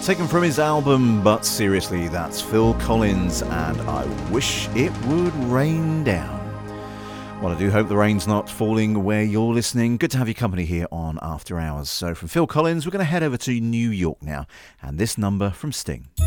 Taken from his album But Seriously, that's Phil Collins and I Wish It Would Rain Down. Well, I do hope the rain's not falling where you're listening. Good to have your company here on After Hours. So from Phil Collins, we're going to head over to New York now, and this number from Sting.